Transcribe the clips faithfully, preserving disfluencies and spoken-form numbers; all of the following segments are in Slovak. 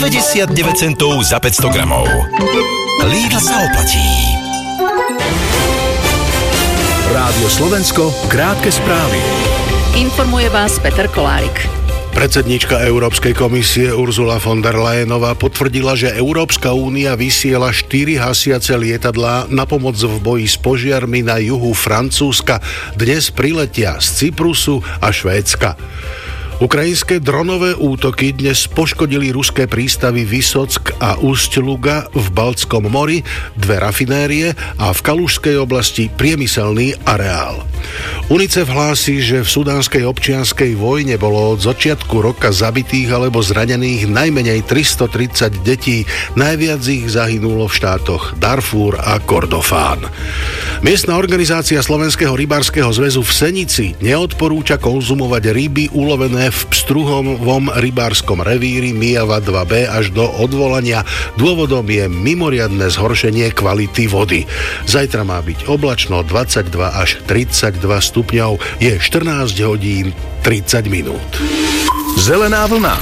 päťdesiatdeväť centov za päťsto gramov. Lidl sa oplatí. Rádio Slovensko, krátke správy. Informuje vás Peter Kolárik. Predsedníčka Európskej komisie Ursula von der Leyenová potvrdila, že Európska únia vysiela štyri hasiace lietadlá na pomoc v boji s požiarmi na juhu Francúzska. Dnes priletia z Cyprusu a Švédska. Ukrajinské dronové útoky dnes poškodili ruské prístavy Vysock a Ust-Luga v Baltskom mori, dve rafinérie a v Kalužskej oblasti priemyselný areál. UNICEF hlási, že v sudánskej občianskej vojne bolo od začiatku roka zabitých alebo zranených najmenej tristotridsať detí. Najviac ich zahynulo v štátoch Darfúr a Kordofán. Miestna organizácia Slovenského rybárskeho zväzu v Senici neodporúča konzumovať ryby ulovené v Pstruhovom rybárskom revíri Myjava dva bé až do odvolania. Dôvodom je mimoriadne zhoršenie kvality vody. Zajtra má byť oblačno dvadsaťdva až tridsaťdva stupňov. Je štrnásť hodín tridsať minút. Zelená vlna.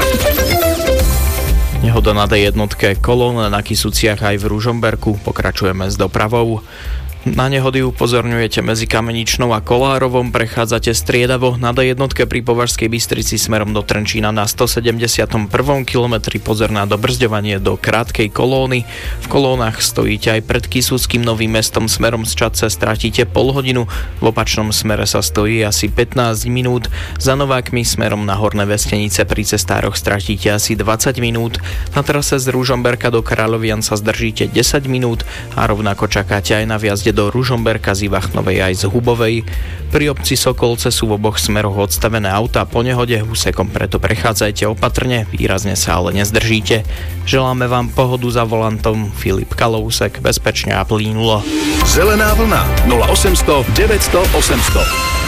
Nehoda na dé jednotke, kolóna na Kysuciach aj v Ružomberku. Pokračujeme s dopravou. Na nehody upozorňujete medzi Kameničnou a Kolárovom, prechádzate striedavo na dé jednotke pri Považskej Bystrici smerom do Trenčína na stosedemdesiatom prvom kilometri, pozor na dobrzďovanie do krátkej kolóny. V kolónach stojíte aj pred Kysuckým Novým Mestom smerom z Čadce, stratíte pol hodinu, v opačnom smere sa stojí asi pätnásť minút, za Novákmi smerom na Horné Vestenice pri cestároch stratíte asi dvadsať minút, na trase z Ružomberka do Kráľovian sa zdržíte desať minút a rovnako čakáte aj na viazde do Ružomberka z Ivachnovej aj z Hubovej. Pri obci Sokolce sú v oboch smeroch odstavené autá po nehode, úsekom preto prechádzajte opatrne, výrazne sa ale nezdržíte. Želáme vám pohodu za volantom. Filip Kalousek, bezpečne a plynulo. Zelená vlna nula osemsto deväťsto osemsto.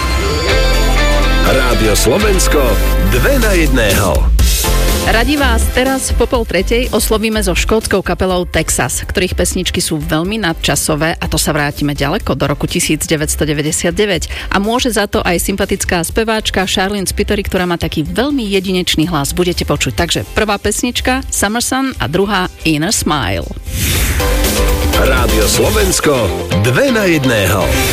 Rádio Slovensko dve na jedného. Radi vás teraz po pol tretej oslovíme so škótskou kapelou Texas, ktorých pesničky sú veľmi nadčasové a to sa vrátime ďaleko do roku devätnásťstodeväťdesiatdeväť. A môže za to aj sympatická speváčka Charlene Spiteri, ktorá má taký veľmi jedinečný hlas. Budete počuť. Takže prvá pesnička Summer Sun a druhá Inner Smile. Rádio Slovensko dve na jedného.